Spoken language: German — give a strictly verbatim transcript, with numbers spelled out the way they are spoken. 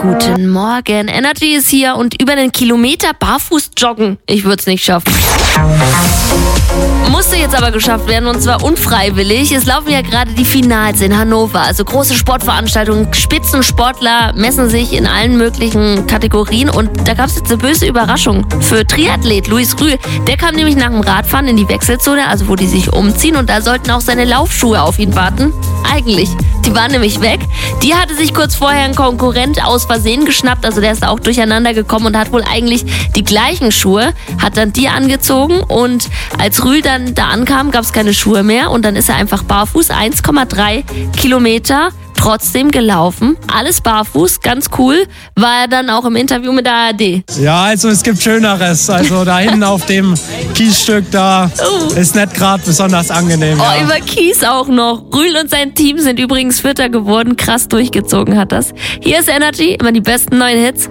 Guten Morgen. Energy ist hier und über einen Kilometer barfuß joggen. Ich würde es nicht schaffen. Musste jetzt aber geschafft werden und zwar unfreiwillig. Es laufen ja gerade die Finals in Hannover. Also große Sportveranstaltungen. Spitzensportler messen sich in allen möglichen Kategorien. Und da gab es jetzt eine böse Überraschung für Triathlet Luis Rühl. Der kam nämlich nach dem Radfahren in die Wechselzone, also wo die sich umziehen. Und da sollten auch seine Laufschuhe auf ihn warten. Eigentlich. Die waren nämlich weg. Die hatte sich kurz vorher ein Konkurrent aus Versehen geschnappt. Also der ist auch durcheinander gekommen und hat wohl eigentlich die gleichen Schuhe. Hat dann die angezogen und als Rühl dann da ankam, gab es keine Schuhe mehr. Und dann ist er einfach barfuß eins Komma drei Kilometer trotzdem gelaufen. Alles barfuß, ganz cool. War er dann auch im Interview mit der A R D. Ja, also es gibt Schöneres. Also da hinten auf dem Kiesstück, da Oh. ist nicht gerade besonders angenehm. Oh, Ja. über Kies auch noch. Rühl und sein Team sind übrigens Vierter geworden. Krass durchgezogen hat das. Hier ist Energy, immer die besten neuen Hits.